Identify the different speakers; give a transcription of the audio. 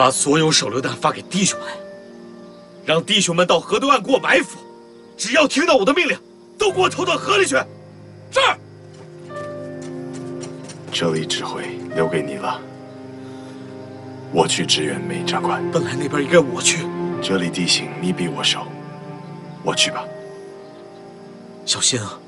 Speaker 1: 把所有手榴弹发给弟兄们，让弟兄们到河对岸给我埋伏。只要听到我的命令，都给我投到河里去。是。
Speaker 2: 这里指挥留给你了，我去支援梅长官。
Speaker 1: 本来那边应该我去，
Speaker 2: 这里地形你比我熟，我去吧。
Speaker 1: 小心啊！